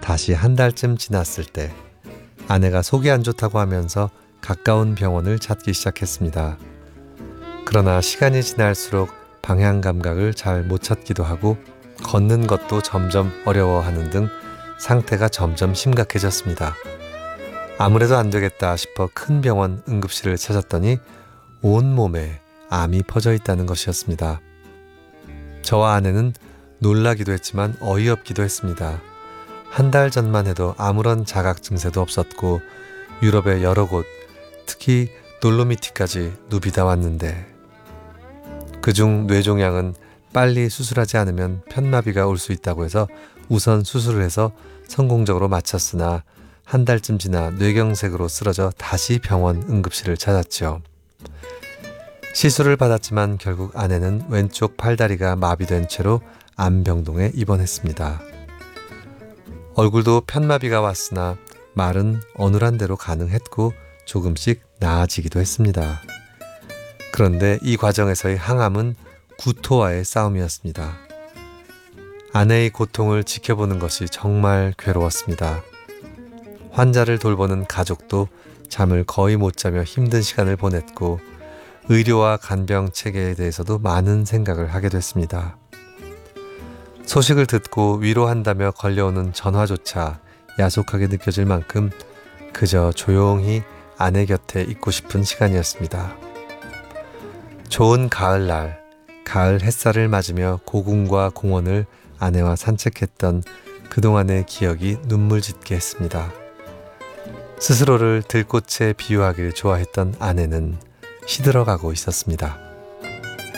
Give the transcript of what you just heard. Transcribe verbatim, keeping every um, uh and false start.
다시 한 달쯤 지났을 때 아내가 속이 안 좋다고 하면서 가까운 병원을 찾기 시작했습니다. 그러나 시간이 지날수록 방향 감각을 잘 못 찾기도 하고 걷는 것도 점점 어려워하는 등 상태가 점점 심각해졌습니다. 아무래도 안 되겠다 싶어 큰 병원 응급실을 찾았더니 온몸에 암이 퍼져 있다는 것이었습니다. 저와 아내는 놀라기도 했지만 어이없기도 했습니다. 한 달 전만 해도 아무런 자각 증세도 없었고 유럽의 여러 곳, 특히 돌로미티까지 누비다 왔는데 그중 뇌종양은 빨리 수술하지 않으면 편마비가 올 수 있다고 해서 우선 수술을 해서 성공적으로 마쳤으나 한 달쯤 지나 뇌경색으로 쓰러져 다시 병원 응급실을 찾았죠. 시술을 받았지만 결국 아내는 왼쪽 팔다리가 마비된 채로 암병동에 입원했습니다. 얼굴도 편마비가 왔으나 말은 어눌한 대로 가능했고 조금씩 나아지기도 했습니다. 그런데 이 과정에서의 항암은 구토와의 싸움이었습니다. 아내의 고통을 지켜보는 것이 정말 괴로웠습니다. 환자를 돌보는 가족도 잠을 거의 못 자며 힘든 시간을 보냈고 의료와 간병 체계에 대해서도 많은 생각을 하게 됐습니다. 소식을 듣고 위로한다며 걸려오는 전화조차 야속하게 느껴질 만큼 그저 조용히 아내 곁에 있고 싶은 시간이었습니다. 좋은 가을날, 가을 햇살을 맞으며 고궁과 공원을 아내와 산책했던 그동안의 기억이 눈물 짓게 했습니다. 스스로를 들꽃에 비유하길 좋아했던 아내는 시들어가고 있었습니다.